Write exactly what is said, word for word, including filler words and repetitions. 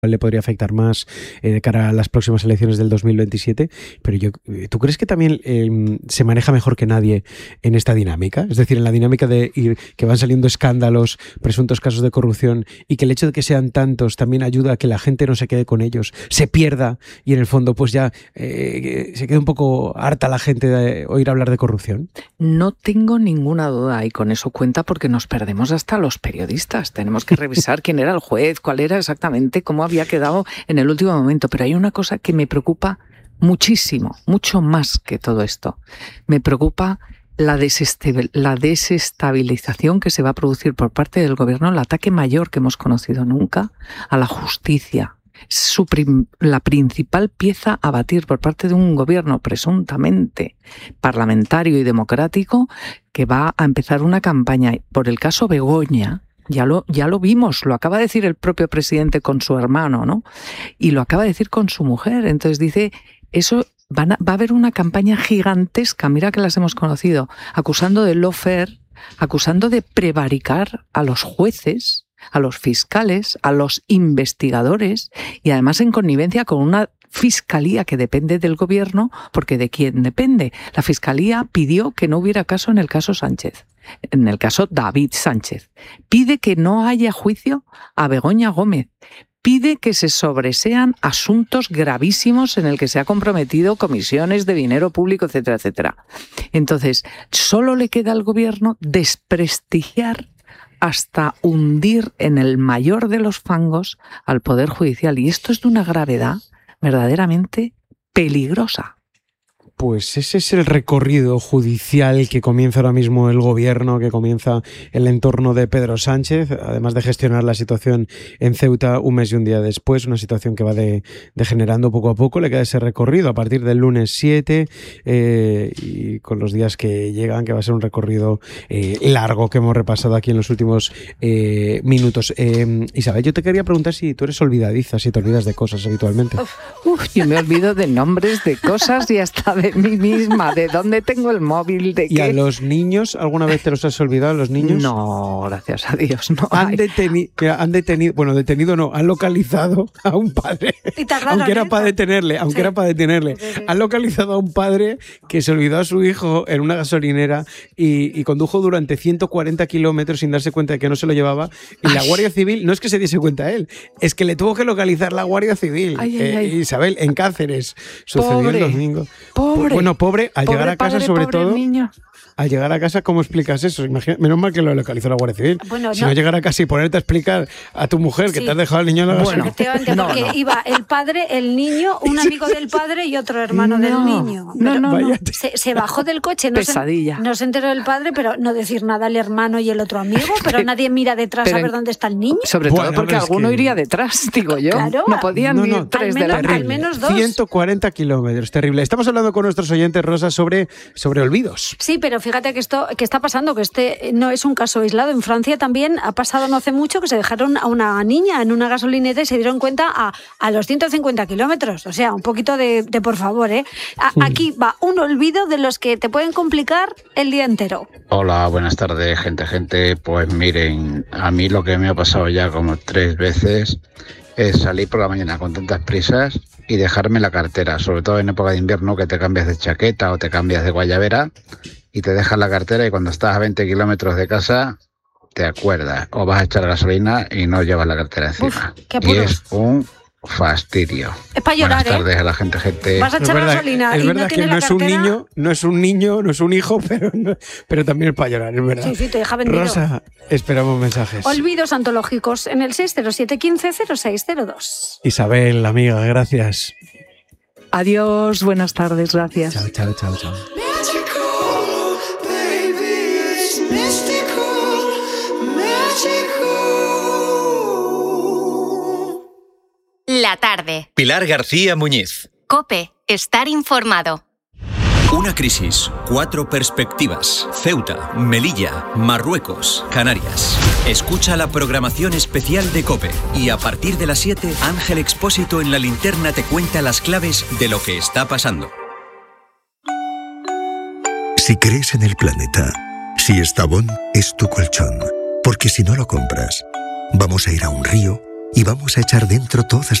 le podría afectar más eh, de cara a las próximas elecciones del dos mil veintisiete, pero yo, ¿tú crees que también eh, se maneja mejor que nadie en esta dinámica? Es decir, en la dinámica de ir, que van saliendo escándalos, presuntos casos de corrupción, y que el hecho de que sean tantos también ayuda a que la gente no se quede con ellos, se pierda y en el fondo pues ya eh, se quede un poco harta la gente de oír hablar de corrupción. No tengo ninguna duda, y con eso cuenta porque nos perdemos hasta los periodistas. Tenemos que revisar quién era el juez, cuál era exactamente, cómo había quedado en el último momento. Pero hay una cosa que me preocupa muchísimo, mucho más que todo esto. Me preocupa la, desestabil- la desestabilización que se va a producir por parte del gobierno, el ataque mayor que hemos conocido nunca a la justicia. Su prim- la principal pieza a batir por parte de un gobierno presuntamente parlamentario y democrático que va a empezar una campaña por el caso Begoña. Ya lo, ya lo vimos, lo acaba de decir el propio presidente con su hermano, ¿no? Y lo acaba de decir con su mujer. Entonces dice, eso van a, va a haber una campaña gigantesca, mira que las hemos conocido, acusando de lawfare, acusando de prevaricar a los jueces, a los fiscales, a los investigadores, y además en connivencia con una fiscalía que depende del gobierno, porque ¿de quién depende? La fiscalía pidió que no hubiera caso en el caso Sánchez, en el caso David Sánchez. Pide que no haya juicio a Begoña Gómez. Pide que se sobresean asuntos gravísimos en el que se ha comprometido comisiones de dinero público, etcétera, etcétera. Entonces, solo le queda al gobierno desprestigiar hasta hundir en el mayor de los fangos al Poder Judicial. Y esto es de una gravedad verdaderamente peligrosa. Pues ese es el recorrido judicial que comienza ahora mismo el gobierno, que comienza el entorno de Pedro Sánchez, además de gestionar la situación en Ceuta un mes y un día después, una situación que va de, degenerando poco a poco. Le queda ese recorrido a partir del lunes siete eh, y con los días que llegan, que va a ser un recorrido eh, largo que hemos repasado aquí en los últimos eh, minutos. Eh, Isabel, yo te quería preguntar si tú eres olvidadiza, si te olvidas de cosas habitualmente. Uf, yo me olvido de nombres, de cosas y hasta de mí misma, de dónde tengo el móvil, de qué. ¿Y a los niños alguna vez te los has olvidado, a los niños? No, gracias a Dios, no. Han detenido, han detenido, bueno, detenido no, han localizado a un padre, aunque era para detenerle, aunque sí. era para detenerle, sí, sí. Han localizado a un padre que se olvidó a su hijo en una gasolinera y, y condujo durante ciento cuarenta kilómetros sin darse cuenta de que no se lo llevaba, y ay. La Guardia Civil, no es que se diese cuenta él, es que le tuvo que localizar la Guardia Civil. Ay, ay, ay. Eh, Isabel, en Cáceres, sucedió pobre, el domingo. Pobre. Bueno, pobre, al pobre llegar a casa padre, sobre pobre todo, niño. Al llegar a casa, ¿cómo explicas eso? Imagina, menos mal que lo localizó la Guardia Civil. Bueno, si no, no llegar a casa y ponerte a explicar a tu mujer sí. que te has dejado al niño en la gasolina. Bueno, efectivamente, no, porque no. iba el padre, el niño, un amigo del padre y otro hermano no, del niño. No, no, no. Se, se bajó del coche, no Pesadilla. Se, no se enteró del padre, pero no decir nada al hermano y el otro amigo, pero nadie mira detrás pero, a ver dónde está el niño. Sobre bueno, todo porque alguno que... iría detrás, digo yo. Claro. No podían no, no, ir tres al menos, de la al menos dos. ciento cuarenta kilómetros, terrible. Estamos hablando con nuestros oyentes, Rosa, sobre, sobre olvidos. Sí, pero fíjate que esto que está pasando, que este no es un caso aislado. En Francia también ha pasado no hace mucho que se dejaron a una niña en una gasolinera y se dieron cuenta a, a los ciento cincuenta kilómetros. O sea, un poquito de, de por favor, ¿eh? A, aquí va un olvido de los que te pueden complicar el día entero. Hola, buenas tardes, gente, gente. Pues miren, a mí lo que me ha pasado ya como tres veces es salir por la mañana con tantas prisas y dejarme la cartera, sobre todo en época de invierno, que te cambias de chaqueta o te cambias de guayabera y te dejas la cartera, y cuando estás a veinte kilómetros de casa te acuerdas, o vas a echar gasolina y no llevas la cartera encima. Uf, qué y es un fastidio. Es para llorar, Buenas tardes ¿eh? a la gente, gente. Vas a echar es verdad, gasolina es y verdad no que no es un niño, no es un niño, no es un hijo, pero, no, pero también es para llorar, es verdad. Sí, sí, te deja vendido. Rosa, esperamos mensajes. Olvidos antológicos en el seis cero siete uno cinco cero seis cero dos. Isabel, amiga, gracias. Adiós, buenas tardes, gracias. Chao, chao, chao, chao. La tarde. Pilar García Muñiz. COPE. Estar informado. Una crisis, cuatro perspectivas. Ceuta, Melilla, Marruecos, Canarias. Escucha la programación especial de COPE y a partir de las siete, Ángel Expósito en La Linterna te cuenta las claves de lo que está pasando. Si crees en el planeta, si Estavón es tu colchón, porque si no lo compras, vamos a ir a un río y vamos a echar dentro todas